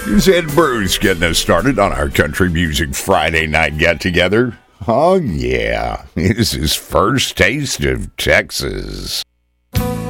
Here's Ed Bruce getting us started on our Country Music Friday night get-together. Oh, yeah. It's his first taste of Texas.